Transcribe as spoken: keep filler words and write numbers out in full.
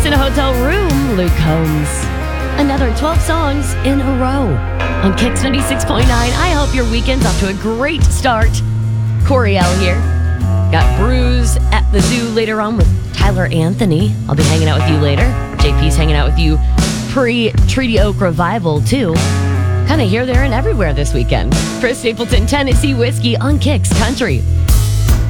in a hotel room, Luke Combs. Another twelve songs in a row on Kicks ninety-six point nine. I hope your weekend's off to a great start. Coriel here. Got Bruise at the zoo later on with Tyler Anthony. I'll be hanging out with you later. J P's hanging out with you pre-Treaty Oak Revival, too. Kind of here, there, and everywhere this weekend. Chris Stapleton, Tennessee Whiskey on Kicks Country.